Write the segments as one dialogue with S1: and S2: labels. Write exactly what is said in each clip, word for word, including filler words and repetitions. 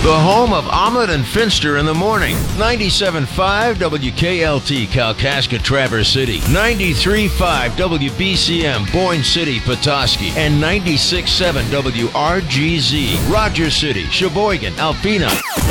S1: The home of Ahmed and Finster in the morning. ninety-seven point five W K L T, Kalkaska, Traverse City. ninety-three point five W B C M, Boyne City, Petoskey. And ninety-six point seven W R G Z, Rogers City, Sheboygan, Alpena.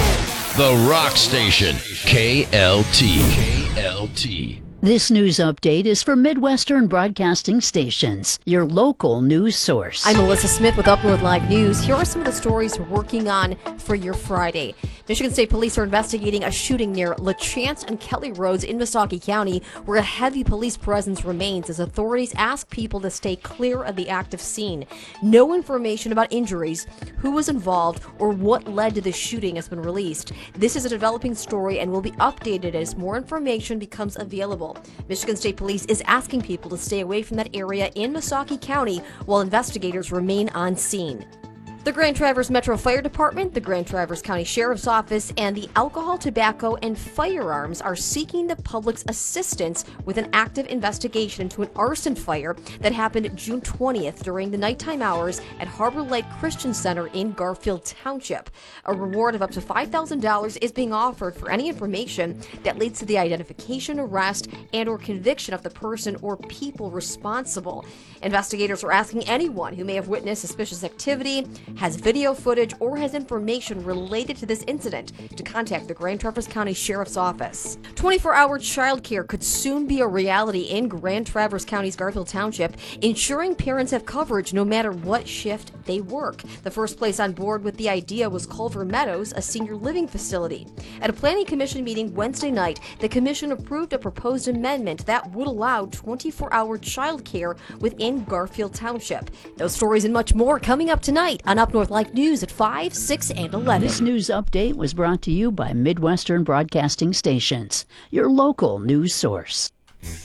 S1: The Rock Station, K L T. K L T.
S2: This news update is for Midwestern Broadcasting Stations, your local news source.
S3: I'm Melissa Smith with Up North Live News. Here are some of the stories we're working on for your Friday. Michigan State Police are investigating a shooting near LaChance and Kelly Roads in Missaukee County, where a heavy police presence remains as authorities ask people to stay clear of the active scene. No information about injuries, who was involved, or what led to the shooting has been released. This is a developing story and will be updated as more information becomes available. Michigan State Police is asking people to stay away from that area in Missaukee County while investigators remain on scene. The Grand Traverse Metro Fire Department, the Grand Traverse County Sheriff's Office, and the Alcohol, Tobacco, and Firearms are seeking the public's assistance with an active investigation into an arson fire that happened June twentieth during the nighttime hours at Harbor Light Christian Center in Garfield Township. A reward of up to five thousand dollars is being offered for any information that leads to the identification, arrest, and or conviction of the person or people responsible. Investigators are asking anyone who may have witnessed suspicious activity, has video footage, or has information related to this incident to contact the Grand Traverse County Sheriff's Office. twenty-four hour childcare could soon be a reality in Grand Traverse County's Garfield Township, ensuring parents have coverage no matter what shift they work. The first place on board with the idea was Culver Meadows, a senior living facility. At a planning commission meeting Wednesday night, the commission approved a proposed amendment that would allow twenty-four hour childcare within Garfield Township. Those stories and much more coming up tonight on Up North Live News at five, six, and eleven.
S2: This news update was brought to you by Midwestern Broadcasting Stations, your local news source.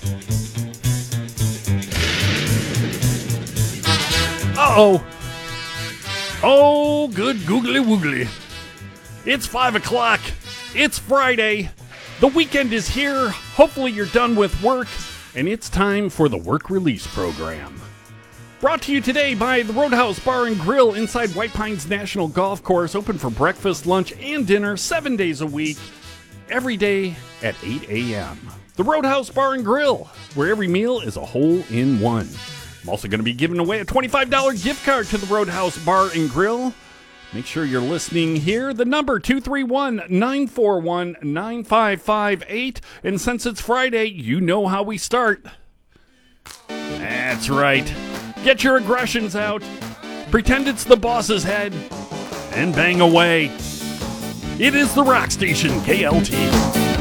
S4: Uh-oh. Oh, good googly woogly. It's five o'clock. It's Friday. The weekend is here. Hopefully you're done with work, and it's time for the Work Release Program. Brought to you today by the Roadhouse Bar and Grill inside White Pines National Golf Course, open for breakfast, lunch, and dinner seven days a week, every day at eight a.m. The Roadhouse Bar and Grill, where every meal is a hole-in-one. I'm also going to be giving away a twenty-five dollars gift card to the Roadhouse Bar and Grill. Make sure you're listening here. The number two three one, nine four one, nine five five eight. And since it's Friday, you know how we start. That's right. Get your aggressions out, pretend it's the boss's head, and bang away. It is the Rock Station, K L T.